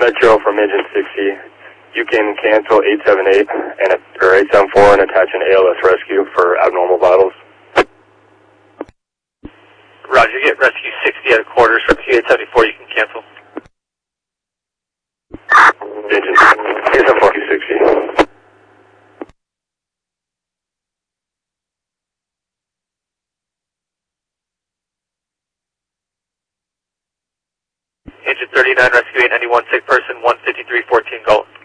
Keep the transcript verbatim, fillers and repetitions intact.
Metro from Engine sixty. You can cancel eight seven eight and a, or eight seven four and attach an A L S rescue for abnormal vitals. Roger, get rescue sixty at quarters from Q eight seventy-four. You can cancel. Engine eight seven four Q sixty. Engine thirty-nine, rescue eight ninety-one, sick person, one fifty-three fourteen, go.